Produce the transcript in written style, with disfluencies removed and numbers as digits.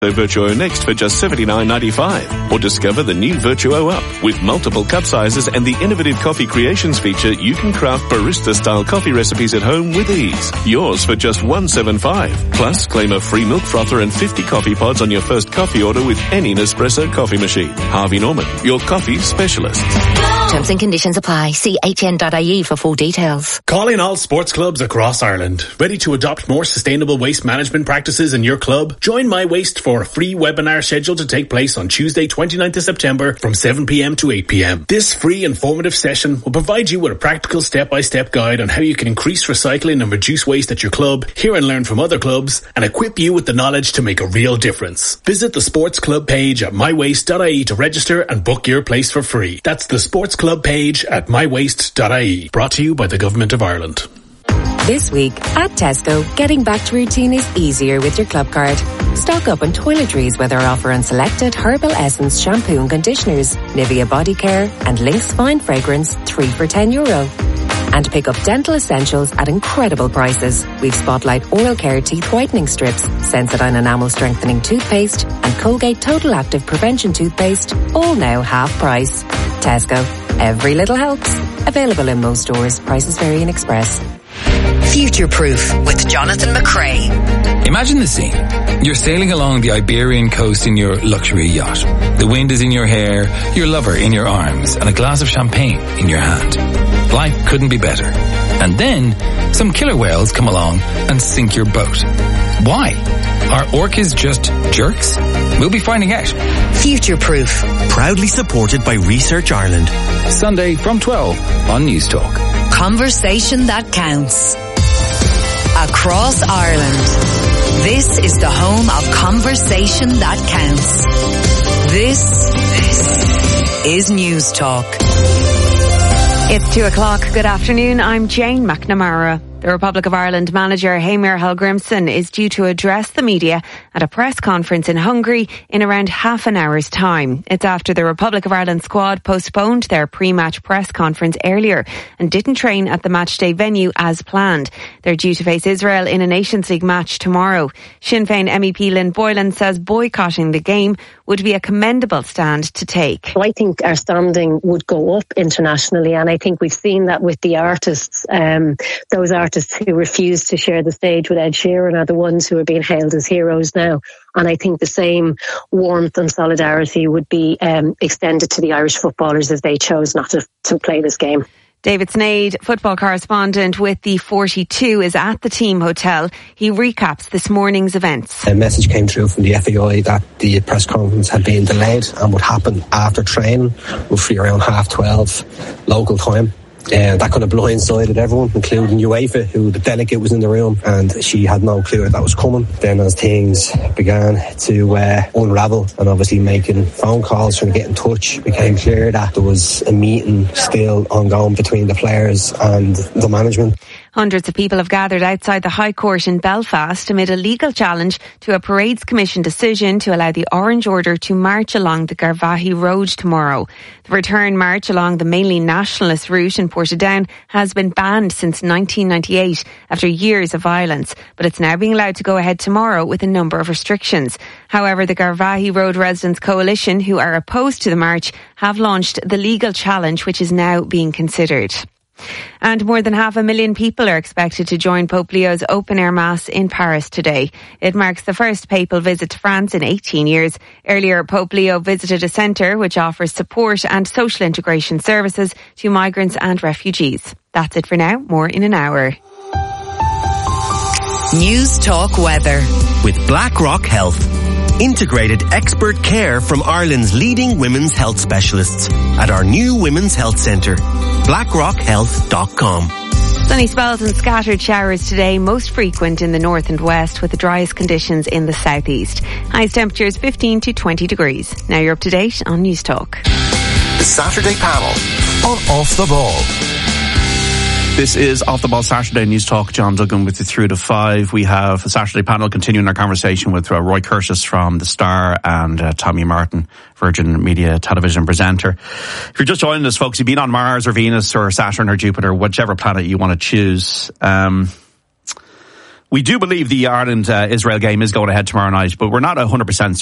Virtuo next for just $79.95. Or discover the new Virtuo Up. With multiple cup sizes and the innovative coffee creations feature, you can craft barista-style coffee recipes at home with ease. Yours for just $175. Plus, claim a free milk frother and 50 coffee pods on your first coffee order with any Nespresso coffee machine. Harvey Norman, your coffee specialist. Terms and conditions apply. See hn.ie for full details. Calling all sports clubs across Ireland. Ready to adopt more sustainable waste management practices in your club? Join My Waste for a free webinar scheduled to take place on Tuesday 29th of September from 7pm to 8pm. This free informative session will provide you with a practical step-by-step guide on how you can increase recycling and reduce waste at your club, hear and learn from other clubs, and equip you with the knowledge to make a real difference. Visit the sports club page at mywaste.ie to register and book your place for free. That's the sports club page at mywaste.ie. Brought to you by the Government of Ireland. This week at Tesco, getting back to routine is easier with your club card. Stock up on toiletries with our offer on selected Herbal Essence shampoo and conditioners, Nivea body care and Lynx fine fragrance 3 for €10. And pick up dental essentials at incredible prices. We've Spotlight oral care teeth whitening strips, Sensodyne enamel strengthening toothpaste and Colgate Total Active Prevention toothpaste, all now half price. Tesco. Every little helps. Available in most stores. Prices vary in Express. Future-proof with Jonathan McCrae. Imagine the scene. You're sailing along the Iberian coast in your luxury yacht. The wind is in your hair, your lover in your arms, and a glass of champagne in your hand. Life couldn't be better. And then, some killer whales come along and sink your boat. Why? Are orcas just jerks? We'll be finding out. Future-proof. Proudly supported by Research Ireland. Sunday from 12 on News Talk. Conversation that counts. Across Ireland. This is the home of Conversation that counts. This is News Talk. It's 2:00. Good afternoon. I'm Jane McNamara. The Republic of Ireland manager Heimir Hallgrimsson is due to address the media at a press conference in Hungary in around half an hour's time. It's after the Republic of Ireland squad postponed their pre-match press conference earlier and didn't train at the matchday venue as planned. They're due to face Israel in a Nations League match tomorrow. Sinn Féin MEP Lynn Boylan says boycotting the game would be a commendable stand to take. I think our standing would go up internationally, and I think we've seen that with the artists. Those artists who refuse to share the stage with Ed Sheeran are the ones who are being hailed as heroes now. And I think the same warmth and solidarity would be extended to the Irish footballers if they chose not to play this game. David Sneyd, football correspondent with the 42, is at the team hotel. He recaps this morning's events. A message came through from the FAI that the press conference had been delayed and would happen after training, roughly around 12:30 local time. That kind of blindsided everyone, including UEFA, who the delegate was in the room, and she had no clue that was coming. Then as things began to unravel, and obviously making phone calls, trying to get in touch, it became clear that there was a meeting still ongoing between the players and the management. Hundreds of people have gathered outside the High Court in Belfast amid a legal challenge to a Parades Commission decision to allow the Orange Order to march along the Garvaghey Road tomorrow. The return march along the mainly nationalist route in Portadown has been banned since 1998 after years of violence, but it's now being allowed to go ahead tomorrow with a number of restrictions. However, the Garvaghey Road Residents Coalition, who are opposed to the march, have launched the legal challenge, which is now being considered. And more than 500,000 people are expected to join Pope Leo's open-air mass in Paris today. It marks the first papal visit to France in 18 years. Earlier, Pope Leo visited a centre which offers support and social integration services to migrants and refugees. That's it for now. More in an hour. News Talk weather. With BlackRock Health. Integrated expert care from Ireland's leading women's health specialists at our new Women's Health Centre. BlackRockHealth.com. Sunny spells and scattered showers today, most frequent in the north and west, with the driest conditions in the southeast. Highest temperatures 15 to 20 degrees. Now you're up to date on News Talk. The Saturday panel on Off the Ball. This is Off the Ball Saturday News Talk. John Duggan with you through to 5. We have a Saturday panel continuing our conversation with Roy Curtis from The Star and Tommy Martin, Virgin Media television presenter. If you're just joining us, folks, you've been on Mars or Venus or Saturn or Jupiter, whichever planet you want to choose. We do believe the Ireland-Israel game is going ahead tomorrow night, but we're not 100%